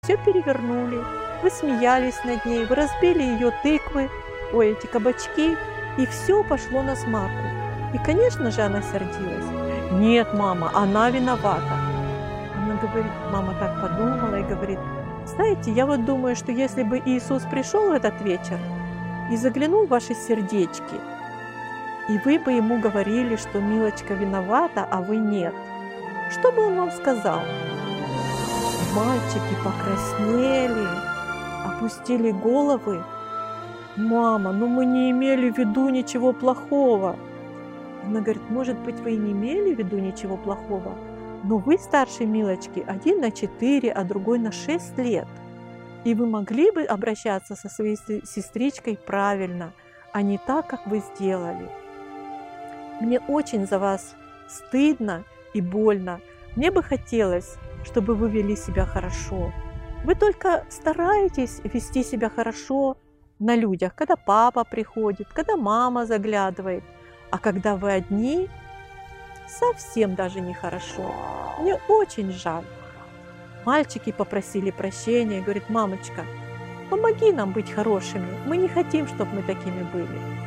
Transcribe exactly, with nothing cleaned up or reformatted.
все перевернули. Вы смеялись над ней, вы разбили ее тыквы, ой, эти кабачки, и все пошло на смарку. И, конечно же, она сердилась. Нет, мама, она виновата. Она говорит, мама так подумала и говорит, знаете, я вот думаю, что если бы Иисус пришел этот вечер и заглянул в ваши сердечки, и вы бы ему говорили, что Милочка виновата, а вы нет, что бы он вам сказал? Мальчики покраснели, опустили головы. Мама, ну мы не имели в виду ничего плохого. Она говорит, может быть, вы и не имели в виду ничего плохого, но вы старше Милочки, один на четыре, а другой на шесть лет. И вы могли бы обращаться со своей сестричкой правильно, а не так, как вы сделали. Мне очень за вас стыдно и больно. Мне бы хотелось, чтобы вы вели себя хорошо. Вы только стараетесь вести себя хорошо на людях, когда папа приходит, когда мама заглядывает. А когда вы одни, совсем даже нехорошо. Мне очень жаль. Мальчики попросили прощения и говорят, мамочка, помоги нам быть хорошими. Мы не хотим, чтобы мы такими были.